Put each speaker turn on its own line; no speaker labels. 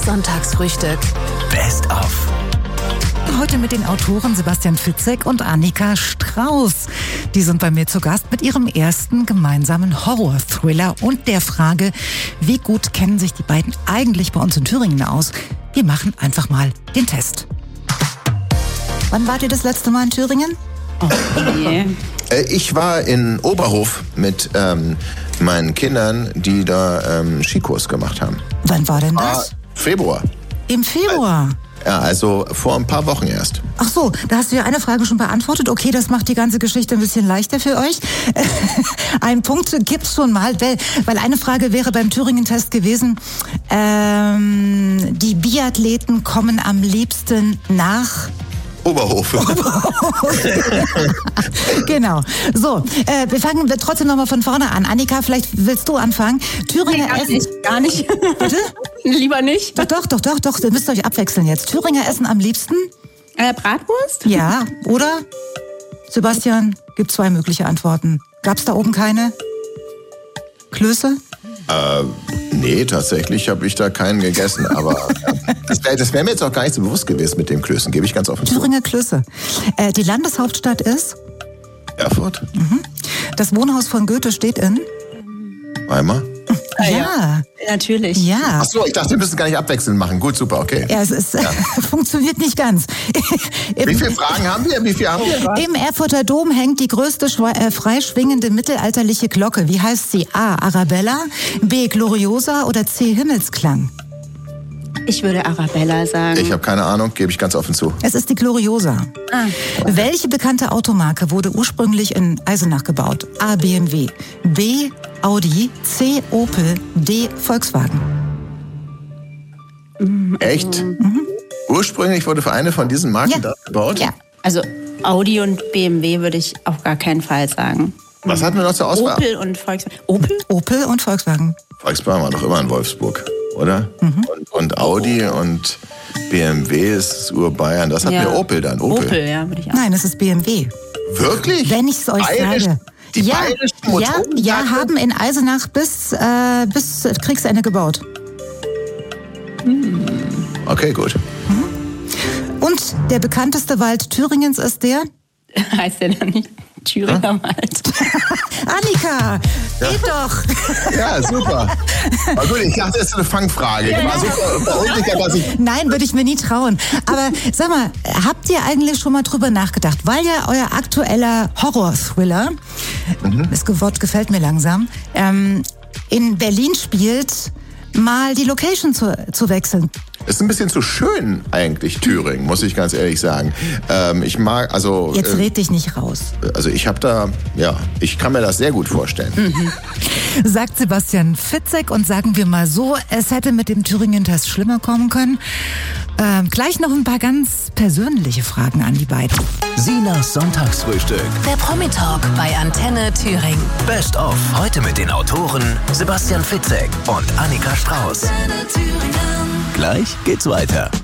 Sonntagsfrühstück.
Best of.
Heute mit den Autoren Sebastian Fitzek und Annika Strauß. Die sind bei mir zu Gast mit ihrem ersten gemeinsamen Horror-Thriller und der Frage, wie gut kennen sich die beiden eigentlich bei uns in Thüringen aus? Wir machen einfach mal den Test. Wann wart ihr das letzte Mal in Thüringen?
Okay.
Ich war in Oberhof mit meinen Kindern, die da Skikurs gemacht haben.
Wann war denn das?
Februar.
Im Februar?
Ja, also vor ein paar Wochen erst.
Ach so, da hast du ja eine Frage schon beantwortet. Okay, das macht die ganze Geschichte ein bisschen leichter für euch. Ein Punkt gibt's schon mal, weil eine Frage wäre beim Thüringen-Test gewesen, die Biathleten kommen am liebsten nach...
Oberhof.
Genau. So, wir fangen trotzdem nochmal von vorne an. Annika, vielleicht willst du anfangen. Thüringer Essen.
Gar nicht.
Bitte?
Lieber nicht.
Doch. Ihr müsst euch abwechseln jetzt. Thüringer Essen am liebsten?
Bratwurst?
Ja, oder? Sebastian, gibt 2 mögliche Antworten. Gab's da oben keine? Klöße?
Nee, tatsächlich habe ich da keinen gegessen. Aber das wäre mir jetzt auch gar nicht so bewusst gewesen mit dem Klößen, gebe ich ganz offen zu.
Thüringer Klöße. Die Landeshauptstadt ist?
Erfurt?
Das Wohnhaus von Goethe steht in?
Weimar?
Ja.
Natürlich.
Ja.
Ach so, ich dachte, wir müssen gar nicht abwechselnd machen. Gut, super, okay.
Ja, es ist, funktioniert nicht ganz.
Wie viele Fragen haben wir?
Im Erfurter Dom hängt die größte freischwingende mittelalterliche Glocke. Wie heißt sie? A. Arabella, B. Gloriosa oder C. Himmelsklang?
Ich würde Arabella sagen.
Ich habe keine Ahnung, gebe ich ganz offen zu.
Es ist die Gloriosa. Welche bekannte Automarke wurde ursprünglich in Eisenach gebaut? A. BMW, B. Audi, C. Opel, D. Volkswagen.
Echt? Ursprünglich wurde für eine von diesen Marken da gebaut?
Ja.
Also Audi und BMW würde ich auf gar keinen Fall sagen.
Was hatten wir noch zur Auswahl?
Opel und Volkswagen. Opel?
Opel und Volkswagen.
Volkswagen war doch immer in Wolfsburg, oder? Und Audi und BMW ist Urbayern. Das hat mir Opel dann.
Opel, ja, würde ich auch.
Nein, es ist BMW.
Wirklich?
Wenn ich es euch sage.
Die bayerischen Motoren
haben in Eisenach bis Kriegsende gebaut.
Okay, gut.
Und der bekannteste Wald Thüringens ist der?
Heißt der dann nicht Thüringer Wald?
Annika, geht doch.
Ja, super. Aber gut, ich dachte, das ist eine Fangfrage. Ich war so verunsichert, dass ich...
Nein, würde ich mir nie trauen. Aber sag mal, habt ihr eigentlich schon mal drüber nachgedacht? Weil ja euer aktueller Horror-Thriller, das Wort gefällt mir langsam, in Berlin spielt, mal die Location zu wechseln.
Ist ein bisschen zu schön eigentlich, Thüringen, muss ich ganz ehrlich sagen. Ich mag, also...
Jetzt red dich nicht raus.
Also ich habe da, ich kann mir das sehr gut vorstellen.
Sagt Sebastian Fitzek und sagen wir mal so, es hätte mit dem Thüringen-Test schlimmer kommen können. Gleich noch ein paar ganz persönliche Fragen an die beiden.
Sinas Sonntagsfrühstück.
Der Promi-Talk bei Antenne Thüringen.
Best of. Heute mit den Autoren Sebastian Fitzek und Annika Strauß. Gleich geht's weiter.